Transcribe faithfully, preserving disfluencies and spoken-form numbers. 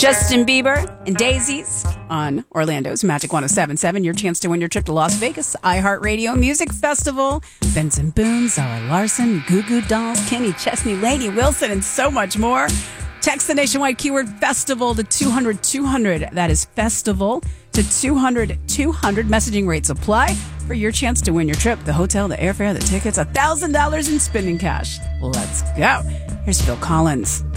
Justin Bieber and Daisies on Orlando's Magic one oh seven point seven. Your chance to win your trip to Las Vegas iHeartRadio Music Festival. Benson Boone, Zara Larson, Goo Goo Dolls, Kenny Chesney, Lady Wilson, and so much more. Text the nationwide keyword FESTIVAL to two hundred two hundred. That is FESTIVAL to two hundred two hundred. Messaging rates apply for your chance to win your trip, the hotel, the airfare, the tickets, one thousand dollars in spending cash. Let's go. Here's Phil Collins.